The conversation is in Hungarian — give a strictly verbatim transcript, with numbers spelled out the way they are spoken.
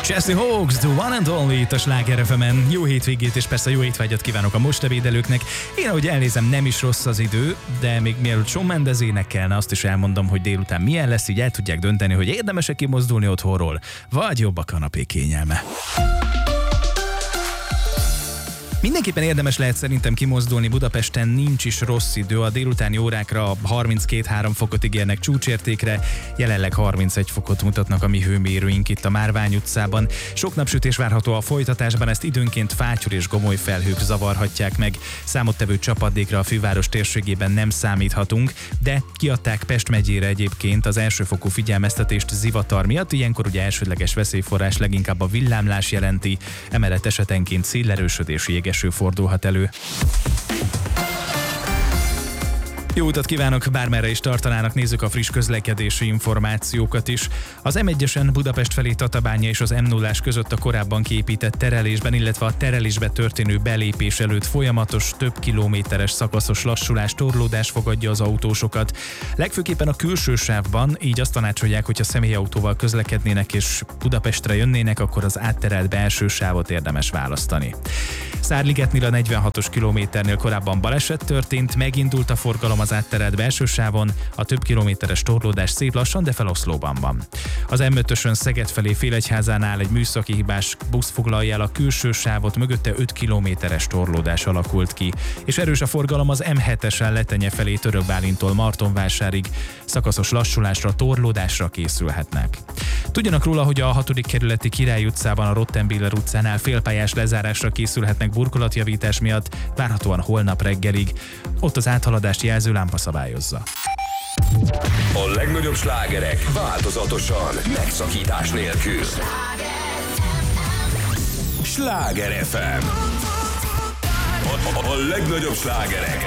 Chelsea Hawks, The One and Only itt a Sláger ef emen. Jó hétvégét és persze jó étvágyat kívánok a most ebédelőknek. Én ahogy elnézem, nem is rossz az idő, de még mielőtt Shawn Mendes énekelne, azt is elmondom, hogy délután milyen lesz, így el tudják dönteni, hogy érdemes-e kimozdulni otthonról, vagy jobb a kanapé kényelme. Mindenképpen érdemes lehet szerintem kimozdulni, Budapesten nincs is rossz idő, a délutáni órákra harminckét-három fokot ígérnek csúcsértékre, jelenleg harmincegy fokot mutatnak a mi hőmérőink itt a Márvány utcában. Sok napsütés várható a folytatásban, ezt időnként fátyol és gomoly felhők zavarhatják meg. Számottevő csapadékra a főváros térségében nem számíthatunk, de kiadták Pest megyére egyébként az elsőfokú figyelmeztetést zivatar miatt, ilyenkor ugye elsődleges veszélyforrás leginkább a villámlás jelenti, emellett esetenként szélerősödés, jéges fordulhat elő. Jó utat kívánok, bármerre is tartanának, nézzük a friss közlekedési információkat is. Az em egyesen Budapest felé Tatabánya és az em nullás között a korábban kiépített terelésben, illetve a terelésbe történő belépés előtt folyamatos, több kilométeres szakaszos lassulás, torlódás fogadja az autósokat. Legfőképpen a külső sávban, így azt tanácsolják, hogyha személyautóval közlekednének és Budapestre jönnének, akkor az átterelt belső sávot érdemes választani. Szárligetnél a negyvenhatos kilométernél korábban baleset történt, megindult a forgalom az átterelt belső sávon, a több kilométeres torlódás szép lassan, de feloszlóban van. Az em ötösön Szeged felé Félegyházánál egy műszaki hibás busz foglalja el a külső sávot, mögötte öt kilométeres torlódás alakult ki, és erős a forgalom az em hetesen Letenye felé Törökbálintól Martonvásárig, szakaszos lassulásra, torlódásra készülhetnek. Tudjanak róla, hogy a hatodik kerületi Király utcában a Rottenbiller utcánál félpályás lezárásra készülhetnek burkolatjavítás miatt, várhatóan holnap reggelig. Ott az áthaladást jelző lámpa szabályozza. A legnagyobb slágerek változatosan, megszakítás nélkül. Sláger ef em. A, a, a legnagyobb slágerek